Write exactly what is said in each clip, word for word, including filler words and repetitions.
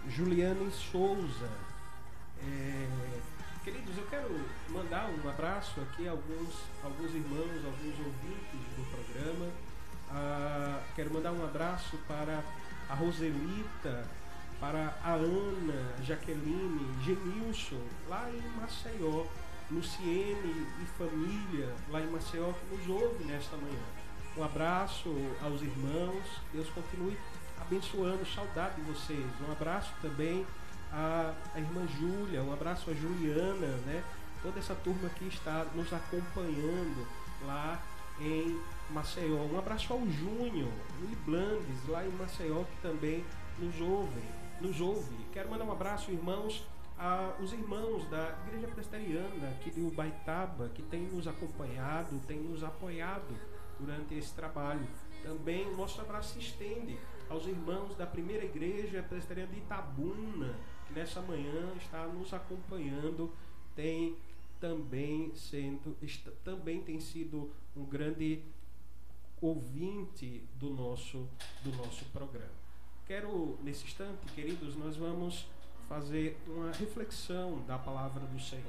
Juliane Souza. É, queridos, eu quero mandar um abraço aqui a alguns, alguns irmãos, alguns ouvintes do programa. Ah, quero mandar um abraço para a Roselita, para a Ana, Jaqueline, Genilson, lá em Maceió, Luciene e família, lá em Maceió, que nos ouve nesta manhã. Um abraço aos irmãos, Deus continue abençoando, saudade de vocês. Um abraço também à, à irmã Júlia, um abraço à Juliana, né? Toda essa turma que está nos acompanhando lá em Maceió. Um abraço ao Júnior, Willy Blandes, lá em Maceió, que também nos ouve, nos ouve. Quero mandar um abraço, irmãos, aos irmãos da Igreja Presbiteriana aqui de Ubaitaba, que tem nos acompanhado, tem nos apoiado durante esse trabalho. Também o nosso abraço se estende aos irmãos da Primeira Igreja Presbiteriana de Itabuna, que nessa manhã está nos acompanhando, tem também sendo, está, também tem sido um grande ouvinte do nosso, do nosso programa. Quero, nesse instante, queridos, nós vamos fazer uma reflexão da palavra do Senhor.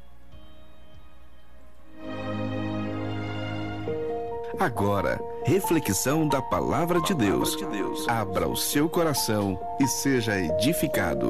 Agora, reflexão da palavra de Deus. Abra o seu coração e seja edificado.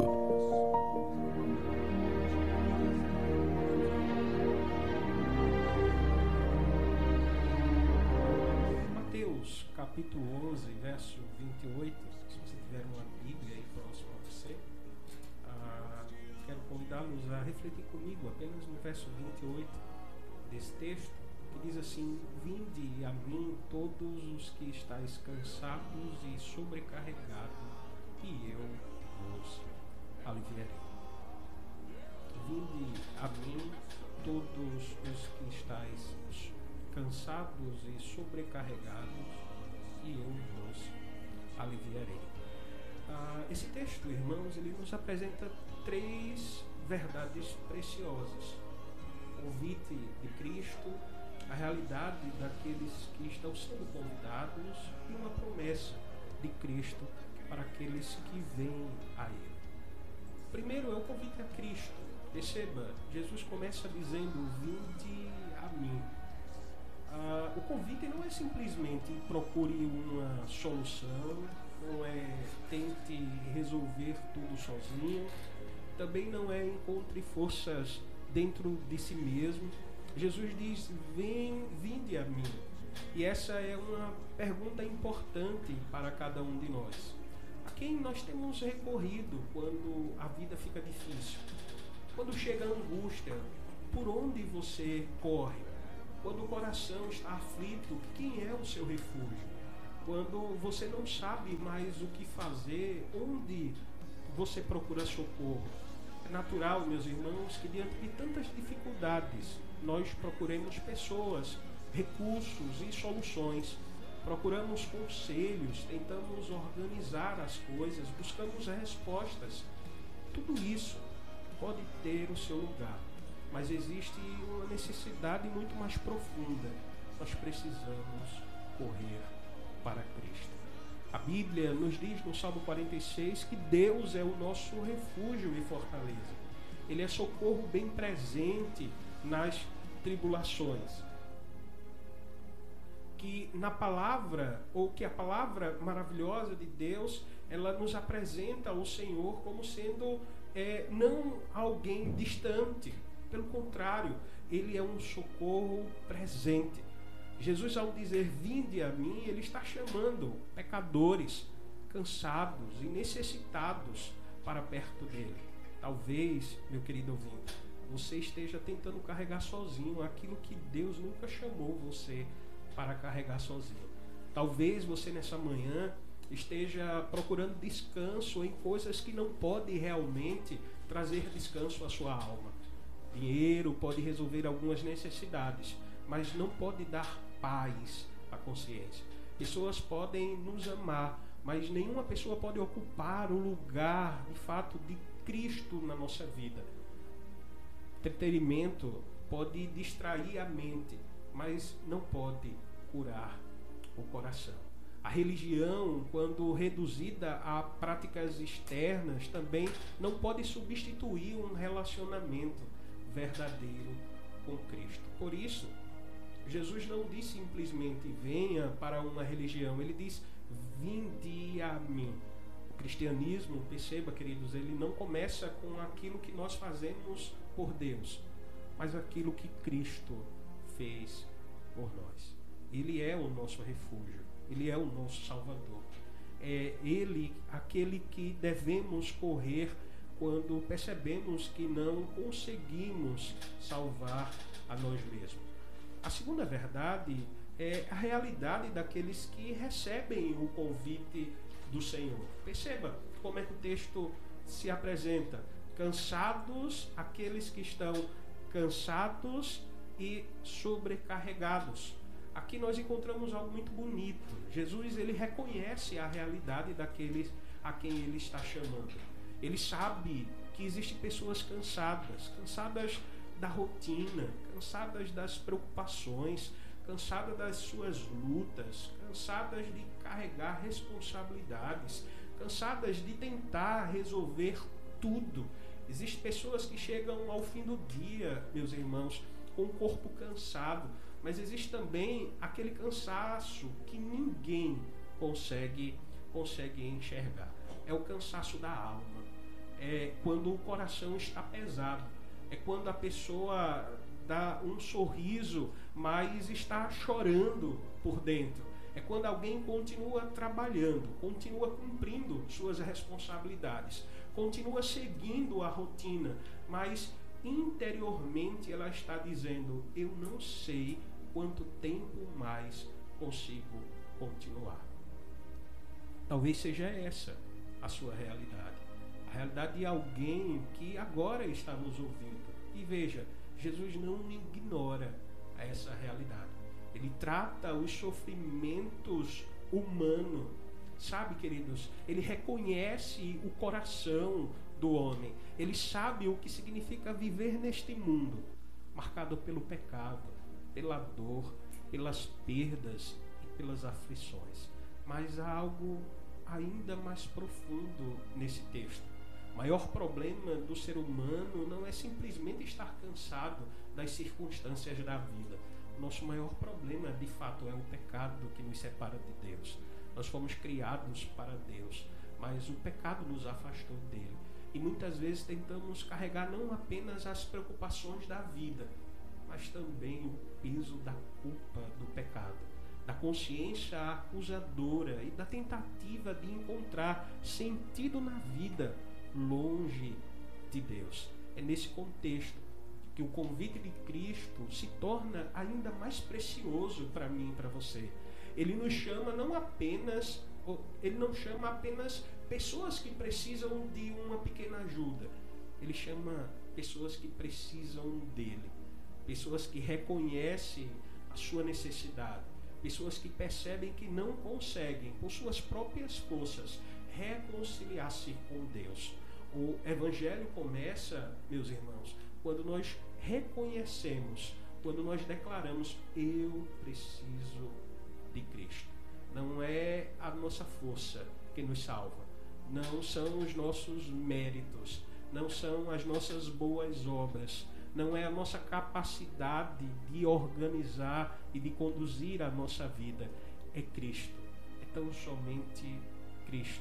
Mateus, capítulo onze, verso vinte e oito. Se você tiver uma Bíblia aí próximo a você, ah, quero convidá-los a refletir comigo apenas no verso vinte e oito desse texto, que diz assim: vinde a mim todos os que estáis cansados e sobrecarregados, e eu vos aliviarei. Vinde a mim todos os que estáis cansados e sobrecarregados, e eu vos aliviarei. Ah, esse texto, irmãos, ele nos apresenta três verdades preciosas: o convite de Cristo, a realidade daqueles que estão sendo convidados e uma promessa de Cristo para aqueles que vêm a Ele. Primeiro é o convite a Cristo. Perceba, Jesus começa dizendo: vinde a mim. Ah, o convite não é simplesmente procure uma solução, não é tente resolver tudo sozinho, também não é encontre forças dentro de si mesmo. Jesus diz: vem, vinde a mim. E essa é uma pergunta importante para cada um de nós. A quem nós temos recorrido quando a vida fica difícil? Quando chega a angústia, por onde você corre? Quando o coração está aflito, quem é o seu refúgio? Quando você não sabe mais o que fazer, onde você procura socorro? É natural, meus irmãos, que diante de tantas dificuldades, nós procuremos pessoas, recursos e soluções. Procuramos conselhos, tentamos organizar as coisas, buscamos respostas. Tudo isso pode ter o seu lugar, mas existe uma necessidade muito mais profunda. Nós precisamos correr para Cristo. A Bíblia nos diz no Salmo quarenta e seis que Deus é o nosso refúgio e fortaleza. Ele é socorro bem presente nas tribulações. Que na palavra, ou que a palavra maravilhosa de Deus, ela nos apresenta o Senhor como sendo é, não alguém distante. Pelo contrário, Ele é um socorro presente. Jesus, ao dizer vinde a mim, Ele está chamando pecadores, cansados e necessitados para perto dele. Talvez, meu querido ouvinte, você esteja tentando carregar sozinho aquilo que Deus nunca chamou você para carregar sozinho. Talvez você nessa manhã esteja procurando descanso em coisas que não podem realmente trazer descanso à sua alma. Dinheiro pode resolver algumas necessidades, mas não pode dar paz à consciência. Pessoas podem nos amar, mas nenhuma pessoa pode ocupar o lugar, de fato, de Cristo na nossa vida. Entretenimento pode distrair a mente, mas não pode curar o coração. A religião, quando reduzida a práticas externas, também não pode substituir um relacionamento verdadeiro com Cristo. Por isso, Jesus não diz simplesmente venha para uma religião, ele diz vinde a mim. O cristianismo, perceba, queridos, ele não começa com aquilo que nós fazemos por Deus, mas aquilo que Cristo fez por nós. Ele é o nosso refúgio, ele é o nosso Salvador. É ele aquele que devemos correr quando percebemos que não conseguimos salvar a nós mesmos. A segunda verdade é a realidade daqueles que recebem o convite do Senhor. Perceba como é que o texto se apresenta. Cansados, aqueles que estão cansados e sobrecarregados. Aqui nós encontramos algo muito bonito. Jesus, ele reconhece a realidade daqueles a quem ele está chamando. Ele sabe que existem pessoas cansadas, cansadas da rotina, cansadas das preocupações, cansadas das suas lutas, cansadas de carregar responsabilidades, cansadas de tentar resolver tudo. Existem pessoas que chegam ao fim do dia, meus irmãos, com o corpo cansado, mas existe também aquele cansaço que ninguém consegue, consegue enxergar. É o cansaço da alma. É quando o coração está pesado. É quando a pessoa dá um sorriso, mas está chorando por dentro. É quando alguém continua trabalhando, continua cumprindo suas responsabilidades, continua seguindo a rotina, mas interiormente ela está dizendo: eu não sei quanto tempo mais consigo continuar. Talvez seja essa a sua realidade. A realidade de alguém que agora está nos ouvindo. E veja, Jesus não ignora essa realidade. Ele trata os sofrimentos humanos. Sabe, queridos, ele reconhece o coração do homem. Ele sabe o que significa viver neste mundo, marcado pelo pecado, pela dor, pelas perdas e pelas aflições. Mas há algo ainda mais profundo nesse texto. O maior problema do ser humano não é simplesmente estar cansado das circunstâncias da vida. O nosso maior problema, de fato, é o pecado que nos separa de Deus. Nós fomos criados para Deus, mas o pecado nos afastou dele. E muitas vezes tentamos carregar não apenas as preocupações da vida, mas também o peso da culpa do pecado, da consciência acusadora e da tentativa de encontrar sentido na vida longe de Deus. É nesse contexto que o convite de Cristo se torna ainda mais precioso para mim e para você. Ele nos chama não apenas, ele não chama apenas pessoas que precisam de uma pequena ajuda. Ele chama pessoas que precisam dele, pessoas que reconhecem a sua necessidade, pessoas que percebem que não conseguem, por suas próprias forças, reconciliar-se com Deus. O Evangelho começa, meus irmãos, quando nós reconhecemos, quando nós declaramos: eu preciso de Cristo. Não é a nossa força que nos salva, não são os nossos méritos, não são as nossas boas obras, não é a nossa capacidade de organizar e de conduzir a nossa vida. É Cristo, é tão somente Cristo.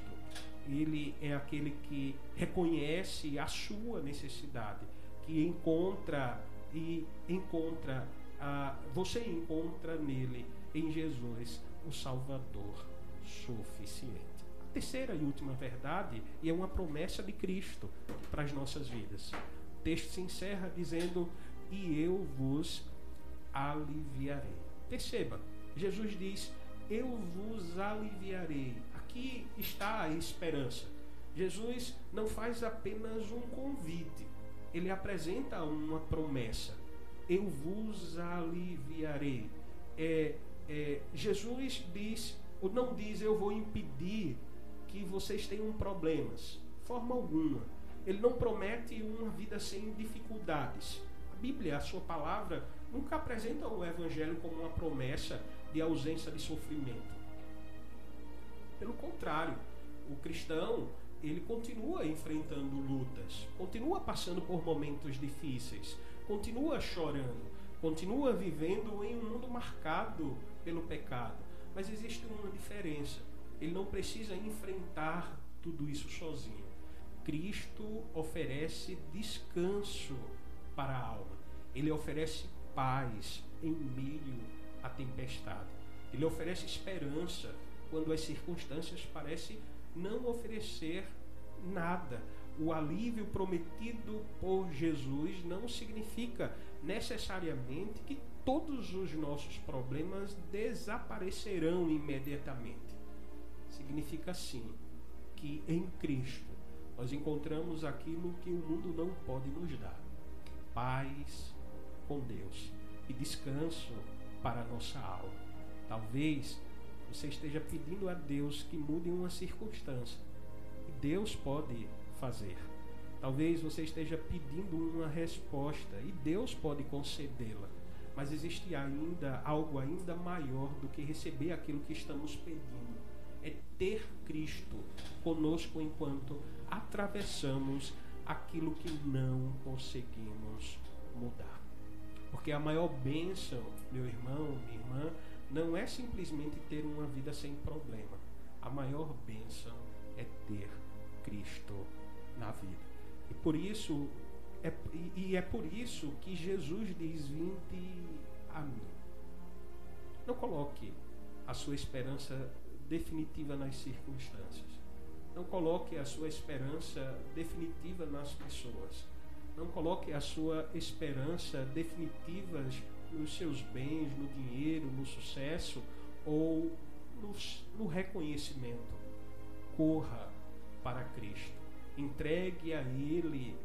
Ele é aquele que reconhece a sua necessidade, que encontra e encontra, a, você encontra nele, em Jesus, o Salvador suficiente. A terceira e última verdade, e é uma promessa de Cristo para as nossas vidas. O texto se encerra dizendo: e eu vos aliviarei. Perceba, Jesus diz: eu vos aliviarei. Aqui está a esperança. Jesus não faz apenas um convite, ele apresenta uma promessa: eu vos aliviarei. É, é, Jesus diz, ou não diz: eu vou impedir que vocês tenham problemas, de forma alguma. Ele não promete uma vida sem dificuldades. A Bíblia, a sua palavra, nunca apresenta o Evangelho como uma promessa de ausência de sofrimento. Pelo contrário, o cristão, ele continua enfrentando lutas, continua passando por momentos difíceis, continua chorando, continua vivendo em um mundo marcado pelo pecado. Mas existe uma diferença. Ele não precisa enfrentar tudo isso sozinho. Cristo oferece descanso para a alma. Ele oferece paz em meio à tempestade. Ele oferece esperança quando as circunstâncias parecem não oferecer nada. O alívio prometido por Jesus não significa necessariamente que todos os nossos problemas desaparecerão imediatamente. Significa sim que em Cristo nós encontramos aquilo que o mundo não pode nos dar: paz com Deus e descanso para a nossa alma. Talvez você esteja pedindo a Deus que mude uma circunstância, e Deus pode fazer. Talvez você esteja pedindo uma resposta, e Deus pode concedê-la. Mas existe ainda algo ainda maior do que receber aquilo que estamos pedindo. É ter Cristo conosco enquanto atravessamos aquilo que não conseguimos mudar. Porque a maior bênção, meu irmão, minha irmã, não é simplesmente ter uma vida sem problema. A maior bênção é ter Cristo na vida. E por isso, é, e é por isso que Jesus diz: vinde a mim. Não coloque a sua esperança definitiva nas circunstâncias. Não coloque a sua esperança definitiva nas pessoas. Não coloque a sua esperança definitiva nos seus bens, no dinheiro, no sucesso ou no, no reconhecimento. Corra para Cristo. Entregue a Ele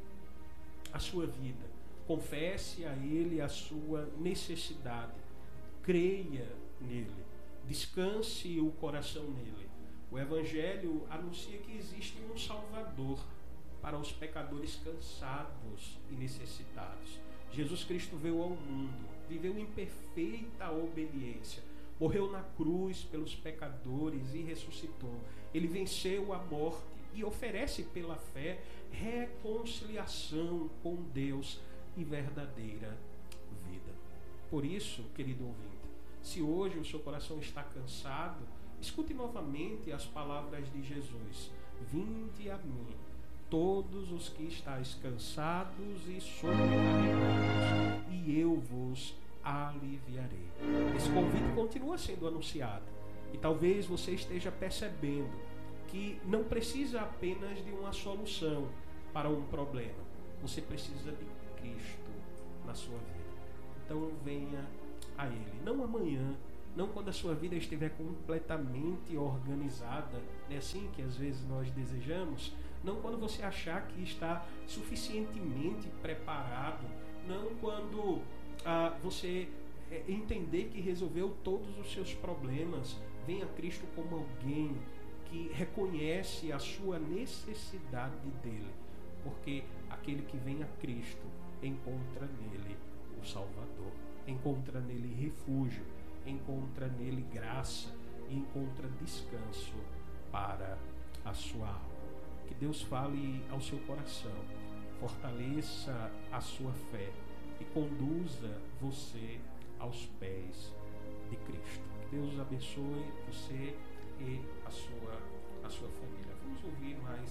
a sua vida. Confesse a Ele a sua necessidade. Creia nele. Descanse o coração nele. O Evangelho anuncia que existe um Salvador para os pecadores cansados e necessitados. Jesus Cristo veio ao mundo, viveu em perfeita obediência, morreu na cruz pelos pecadores e ressuscitou. Ele venceu a morte e oferece pela fé reconciliação com Deus e verdadeira vida. Por isso, querido ouvinte, se hoje o seu coração está cansado, escute novamente as palavras de Jesus: vinde a mim, todos os que estáis cansados e sobrecarregados, e eu vos aliviarei. Esse convite continua sendo anunciado, e talvez você esteja percebendo que não precisa apenas de uma solução para um problema. Você precisa de Cristo na sua vida. Então venha a Ele, não amanhã, não quando a sua vida estiver completamente organizada, é assim que às vezes nós desejamos, não quando você achar que está suficientemente preparado, não quando ah, você é, entender que resolveu todos os seus problemas. Venha a Cristo como alguém que reconhece a sua necessidade dele, porque aquele que vem a Cristo encontra nele o Salvador, encontra nele refúgio, encontra nele graça e encontra descanso para a sua alma. Que Deus fale ao seu coração, fortaleça a sua fé e conduza você aos pés de Cristo. Que Deus abençoe você e a sua, a sua família. Vamos ouvir mais